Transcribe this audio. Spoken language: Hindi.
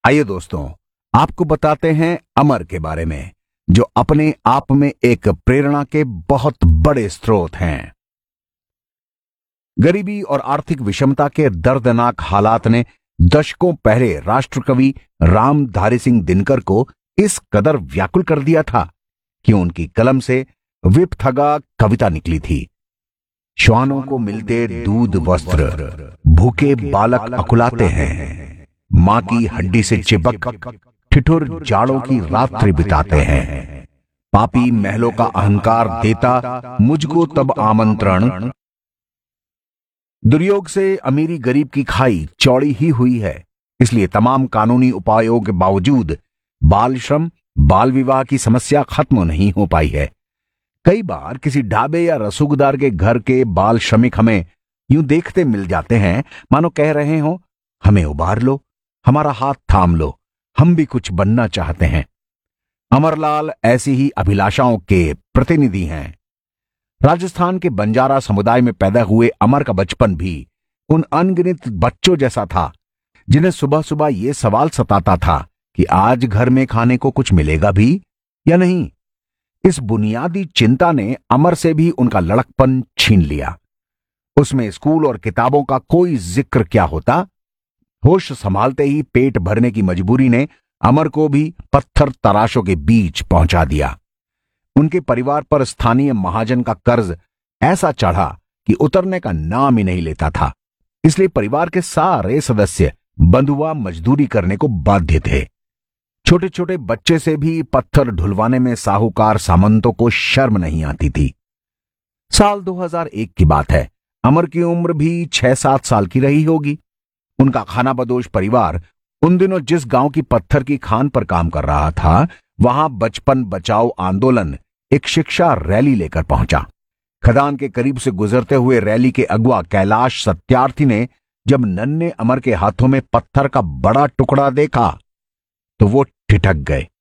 आइए दोस्तों, आपको बताते हैं अमर के बारे में, जो अपने आप में एक प्रेरणा के बहुत बड़े स्रोत हैं। गरीबी और आर्थिक विषमता के दर्दनाक हालात ने दशकों पहले राष्ट्रकवि राम धारी सिंह दिनकर को इस कदर व्याकुल कर दिया था कि उनकी कलम से विपथगा कविता निकली थी। श्वानों को मिलते दूध वस्त्र, भूखे बालक अकुलाते हैं, मां की हड्डी से चिपक ठिठुर जाड़ों की रात्रि बिताते हैं। पापी महलों का अहंकार देता मुझको तब आमंत्रण, दुर्योग से अमीरी गरीब की खाई चौड़ी ही हुई है। इसलिए तमाम कानूनी उपायों के बावजूद बाल श्रम, बाल विवाह की समस्या खत्म नहीं हो पाई है। कई बार किसी ढाबे या रसूखदार के घर के बाल श्रमिक हमें यूं देखते मिल जाते हैं मानो कह रहे हो, हमें उबार लो, हमारा हाथ थाम लो, हम भी कुछ बनना चाहते हैं। अमरलाल ऐसी ही अभिलाषाओं के प्रतिनिधि हैं। राजस्थान के बंजारा समुदाय में पैदा हुए अमर का बचपन भी उन अनगिनत बच्चों जैसा था जिन्हें सुबह सुबह यह सवाल सताता था कि आज घर में खाने को कुछ मिलेगा भी या नहीं। इस बुनियादी चिंता ने अमर से भी उनका लड़कपन छीन लिया। उसमें स्कूल और किताबों का कोई जिक्र क्या होता। होश संभालते ही पेट भरने की मजबूरी ने अमर को भी पत्थर तराशों के बीच पहुंचा दिया। उनके परिवार पर स्थानीय महाजन का कर्ज ऐसा चढ़ा कि उतरने का नाम ही नहीं लेता था। इसलिए परिवार के सारे सदस्य बंधुआ मजदूरी करने को बाध्य थे। छोटे छोटे बच्चे से भी पत्थर ढुलवाने में साहूकार सामंतों को शर्म नहीं आती थी। साल 2001 की बात है। अमर की उम्र भी 6-7 साल की रही होगी। उनका खानाबदोश परिवार उन दिनों जिस गांव की पत्थर की खान पर काम कर रहा था, वहां बचपन बचाओ आंदोलन एक शिक्षा रैली लेकर पहुंचा। खदान के करीब से गुजरते हुए रैली के अगुआ कैलाश सत्यार्थी ने जब नन्हे अमर के हाथों में पत्थर का बड़ा टुकड़ा देखा तो वो ठिठक गए।